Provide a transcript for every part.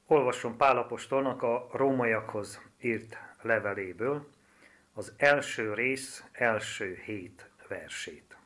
Olvasom Pál apostolnak a rómaiakhoz írt leveléből az első rész első 7 versét.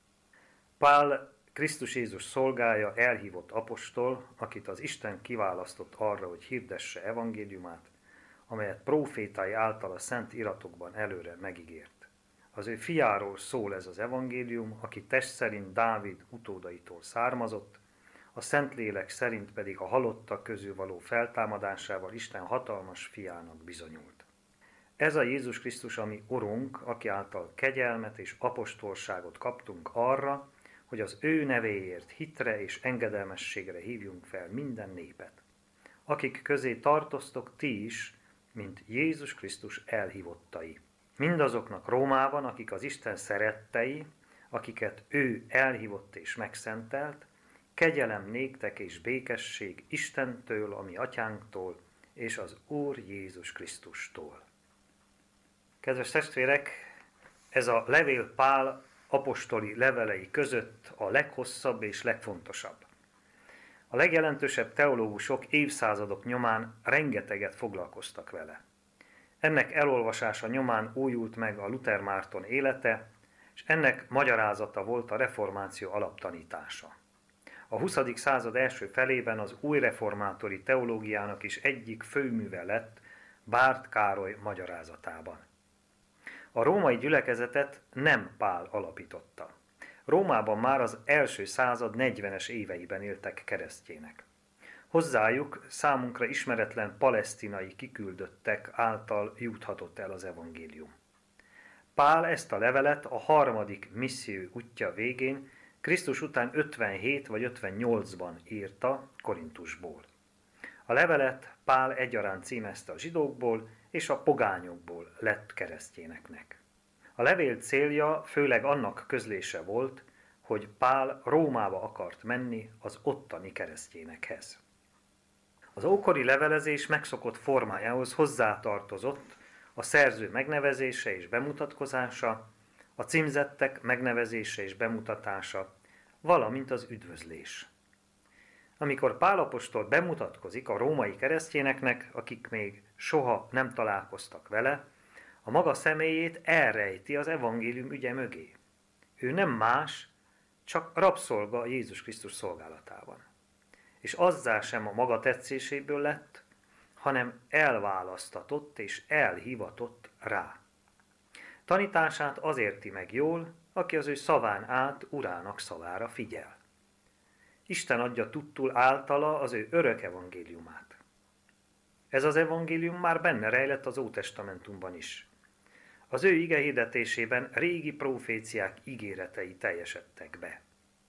Pál Krisztus Jézus szolgája, elhívott apostol, akit az Isten kiválasztott arra, hogy hirdesse evangéliumát, amelyet prófétái által a szent iratokban előre megígért. Az ő fiáról szól ez az evangélium, aki test szerint Dávid utódaitól származott, a Szentlélek szerint pedig a halottak közül való feltámadásával Isten hatalmas fiának bizonyult. Ez a Jézus Krisztus, ami Urunk, aki által kegyelmet és apostolságot kaptunk arra, hogy az ő nevéért hitre és engedelmességre hívjunk fel minden népet, akik közé tartoztok ti is, mint Jézus Krisztus elhívottai. Mindazoknak Rómában, akik az Isten szerettei, akiket ő elhívott és megszentelt, kegyelem néktek és békesség Istentől, a mi atyánktól, és az Úr Jézus Krisztustól. Kedves testvérek, ez a levél Pál apostoli levelei között a leghosszabb és legfontosabb. A legjelentősebb teológusok évszázadok nyomán rengeteget foglalkoztak vele. Ennek elolvasása nyomán újult meg a Luther Márton élete, és ennek magyarázata volt a reformáció alaptanítása. A 20. század első felében az új reformátori teológiának is egyik főműve lett Bárd Károly magyarázatában. A római gyülekezetet nem Pál alapította. Rómában már az első század 40-es éveiben éltek keresztjének. Hozzájuk számunkra ismeretlen palesztinai kiküldöttek által juthatott el az evangélium. Pál ezt a levelet a harmadik misszió útja végén, Krisztus után 57 vagy 58-ban írta Korintusból. A levelet Pál egyaránt címezte a zsidókból és a pogányokból lett keresztjéneknek. A levél célja főleg annak közlése volt, hogy Pál Rómába akart menni az ottani keresztjénekhez. Az ókori levelezés megszokott formájához hozzátartozott a szerző megnevezése és bemutatkozása, a címzettek megnevezése és bemutatása, valamint az üdvözlés. Amikor Pál apostol bemutatkozik a római keresztjéneknek, akik még soha nem találkoztak vele, a maga személyét elrejti az evangélium ügye mögé. Ő nem más, csak rabszolga Jézus Krisztus szolgálatában. És azzá sem a maga tetszéséből lett, hanem elválasztatott és elhivatott rá. Tanítását az érti meg jól, aki az ő szaván át Urának szavára figyel. Isten adja tudtul általa az ő örök evangéliumát. Ez az evangélium már benne rejlett az Ótestamentumban is. Az ő ige hirdetésében régi proféciák ígéretei teljesedtek be.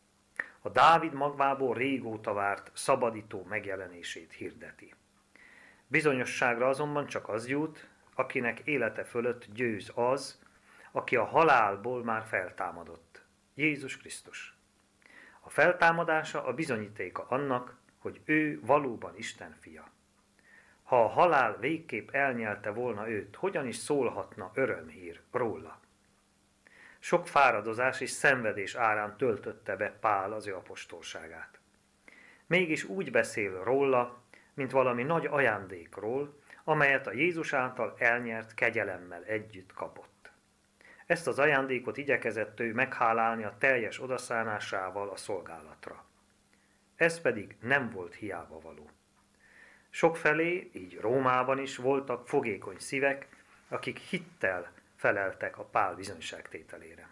A Dávid magvából régóta várt szabadító megjelenését hirdeti. Bizonyosságra azonban csak az jut, akinek élete fölött győz az, aki a halálból már feltámadott, Jézus Krisztus. A feltámadása a bizonyítéka annak, hogy ő valóban Isten fia. Ha a halál végképp elnyelte volna őt, hogyan is szólhatna örömhír róla? Sok fáradozás és szenvedés árán töltötte be Pál az ő apostolságát. Mégis úgy beszél róla, mint valami nagy ajándékról, amelyet a Jézus által elnyert kegyelemmel együtt kapott. Ezt az ajándékot igyekezett ő meghálálni a teljes odaszánásával a szolgálatra. Ez pedig nem volt hiába való. Sokfelé, így Rómában is voltak fogékony szívek, akik hittel feleltek a Pál bizonyságtételére.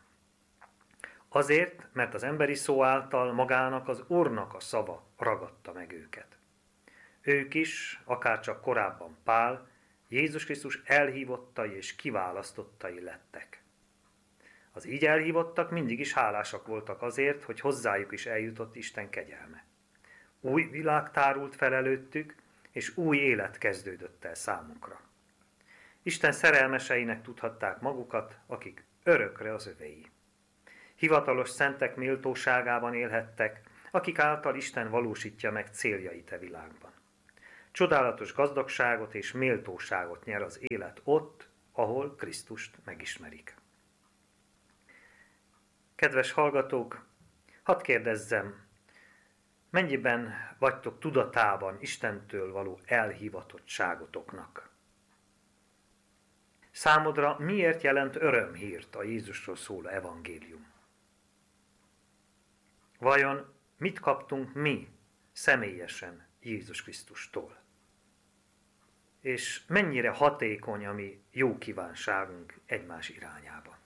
Azért, mert az emberi szó által magának az Úrnak a szava ragadta meg őket. Ők is, akárcsak korábban Pál, Jézus Krisztus elhívottai és kiválasztottai lettek. Az így elhívottak mindig is hálásak voltak azért, hogy hozzájuk is eljutott Isten kegyelme. Új világ tárult fel előttük, és új élet kezdődött el számukra. Isten szerelmeseinek tudhatták magukat, akik örökre az övéi. Hivatalos szentek méltóságában élhettek, akik által Isten valósítja meg céljait e világban. Csodálatos gazdagságot és méltóságot nyer az élet ott, ahol Krisztust megismerik. Kedves hallgatók, hadd kérdezzem, Mennyiben vagytok tudatában Istentől való elhivatottságotoknak? Számodra miért jelent örömhírt a Jézusról szóló evangélium? Vajon mit kaptunk mi személyesen Jézus Krisztustól? És mennyire hatékony a mi jó kívánságunk egymás irányába?